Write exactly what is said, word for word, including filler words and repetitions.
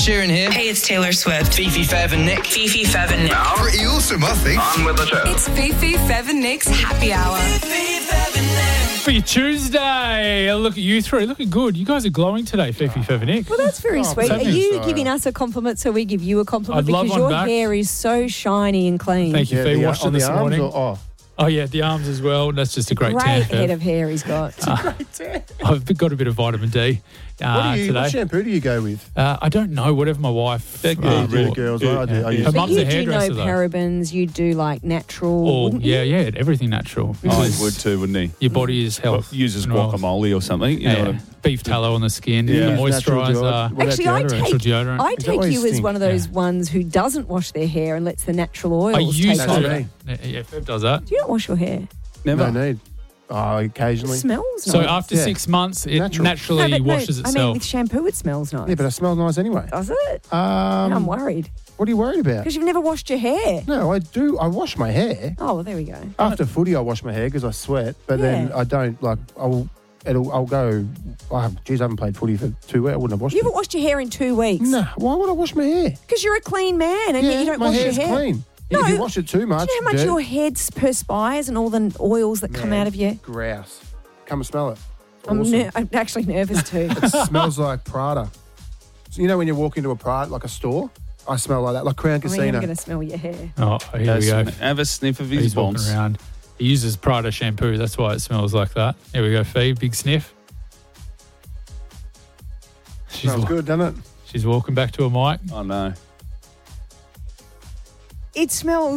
Sheeran here. Hey, it's Taylor Swift. Fifi, Fev and Nick. Fifi, Fev and Nick. Pretty awesome, I think. On with the show. It's Fifi, Fev and Nick's Happy Hour. For your Tuesday, look at you three, looking good. You guys are glowing today, Fifi, Fev and Nick. Well, that's very Oh, sweet. Are thank you. you So- giving us a compliment so we give you a compliment? I'd love because one your back. hair is so shiny and clean. Thank you, Yeah, Fee. the- Washed it on the this arms morning. or- oh. Oh, yeah, the arms as well. That's just a great, Great tan, head Fev. of hair he's got. I've got a bit of vitamin D uh, What, do you, today. what shampoo do you go with? Uh, I don't know, whatever my wife Yeah, uh, you do bought. girls, right? I do. I use- Her But mum's you a do no hairdresser, though. parabens. You do like natural. Oh, wouldn't yeah, you? yeah, everything natural. Oh, Because he would too, wouldn't he? your body is Well, health. uses and all. guacamole or something. You know Yeah. what I- Beef tallow on the skin, Yeah. the Use natural moisturiser. deodorant. What Actually, about I deodorant? Natural take deodorant. I Is that take what you you as think? one of those Yeah. ones who doesn't wash their hair and lets the natural oils I take used That's to. over. me. Yeah, yeah, Fev does that. Do you not wash your hair? Never. No need. Oh, It occasionally. smells So nice. after Yeah. six months, it Natural. naturally No, but no, washes I mean, itself. with shampoo, it smells nice. Yeah, but I smell nice anyway. Does it? Um, Now I'm worried. What are you worried about? Because you've never washed your hair. No, I do. I wash my hair. Oh, well, there we go. After footy, I wash my hair because I sweat. But then Yeah. I don't, like, I'll, it'll, I'll go, oh, geez, I haven't played footy for two weeks. I wouldn't have washed You it. haven't washed your hair in two weeks. No, why would I wash my hair? Because you're a clean man and yet you don't my wash your hair's hair. clean. No. If you wash it too much, Do you know how much dirt, your head perspires and all the oils that come man, out of you? grouse. Come and smell it. I'm, Awesome. ner- I'm actually nervous too. It smells like Prada. So you know when you walk into a Prada, like a store? I smell like that, like Crown I mean, I'm Casino. going to smell your hair. Oh, here we go. Have a sniff of his He's walking bonds. around. He uses Prada shampoo. That's why it smells like that. Here we go, Fee. Big sniff. She's, Smells wa- good, doesn't it? she's walking back to a mic. Oh, no. It smells